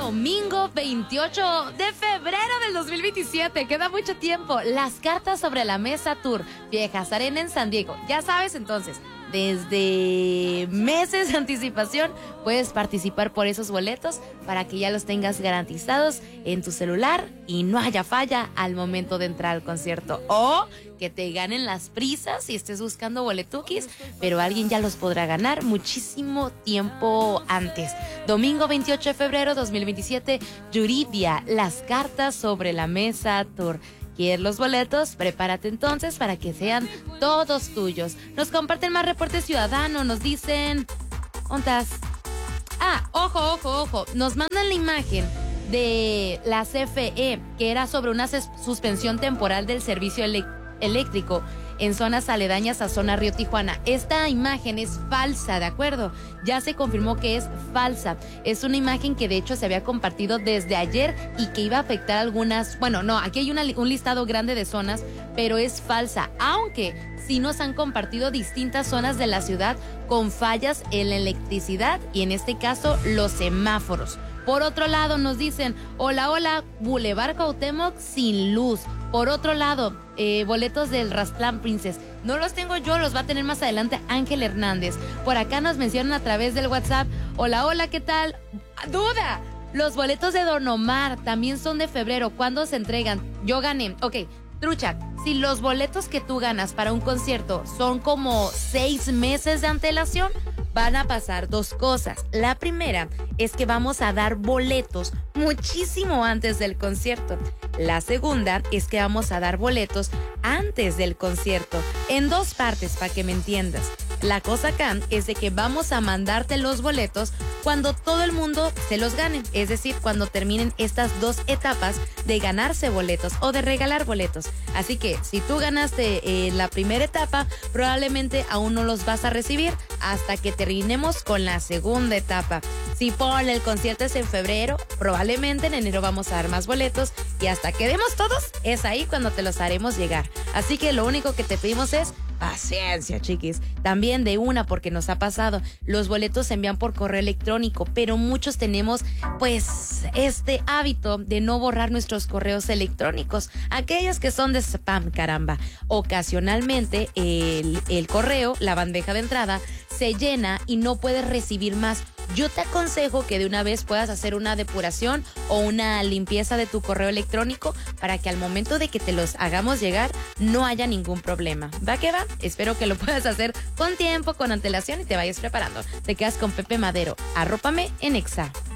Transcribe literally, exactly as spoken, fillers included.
domingo veintiocho de febrero del dos mil veintisiete. Queda mucho tiempo. Las cartas sobre la mesa tour. Viejas Arena en San Diego. Ya sabes, entonces, desde meses de anticipación puedes participar por esos boletos para que ya los tengas garantizados en tu celular y no haya falla al momento de entrar al concierto. O que te ganen las prisas y estés buscando boletuquis, pero alguien ya los podrá ganar muchísimo tiempo antes. Domingo veintiocho de febrero dos mil veintisiete, Yuridia, las cartas sobre la mesa tour. ¿Quieres los boletos? Prepárate entonces para que sean todos tuyos. Nos comparten más reportes ciudadanos, nos dicen... ¿Ontas? Ah, ojo, ojo, ojo. Nos mandan la imagen de la C F E, que era sobre una suspensión temporal del servicio eléctrico eléctrico en zonas aledañas a zona Río Tijuana. Esta imagen es falsa, ¿de acuerdo? Ya se confirmó que es falsa. Es una imagen que de hecho se había compartido desde ayer y que iba a afectar algunas... Bueno, no, aquí hay una, un listado grande de zonas, pero es falsa, aunque sí nos han compartido distintas zonas de la ciudad con fallas en la electricidad y en este caso los semáforos. Por otro lado nos dicen, hola, hola, Boulevard Cuauhtémoc sin luz. Por otro lado, eh, boletos del Rastlán Princess. No los tengo yo, los va a tener más adelante Ángel Hernández. Por acá nos mencionan a través del WhatsApp, hola, hola, ¿qué tal? ¡Duda! Los boletos de Don Omar también son de febrero. ¿Cuándo se entregan? Yo gané. Ok, trucha, si los boletos que tú ganas para un concierto son como seis meses de antelación, van a pasar dos cosas. La primera es que vamos a dar boletos muchísimo antes del concierto. La segunda es que vamos a dar boletos antes del concierto. En dos partes, para que me entiendas. La cosa acá es de que vamos a mandarte los boletos cuando todo el mundo se los gane. Es decir, cuando terminen estas dos etapas de ganarse boletos o de regalar boletos. Así que si tú ganaste eh, la primera etapa, probablemente aún no los vas a recibir hasta que terminemos con la segunda etapa. Si por el concierto es en febrero, probablemente en enero vamos a dar más boletos y hasta que demos todos, es ahí cuando te los haremos llegar. Así que lo único que te pedimos es paciencia, chiquis. También de una, porque nos ha pasado, los boletos se envían por correo electrónico, pero muchos tenemos pues este hábito de no borrar nuestros correos electrónicos, aquellos que son de spam, caramba. Ocasionalmente el, el correo, la bandeja de entrada, se llena y no puedes recibir más. Yo te aconsejo que de una vez puedas hacer una depuración o una limpieza de tu correo electrónico para que al momento de que te los hagamos llegar no haya ningún problema. ¿Va que va? Espero que lo puedas hacer con tiempo, con antelación y te vayas preparando. Te quedas con Pepe Madero. Arrópame en Exa.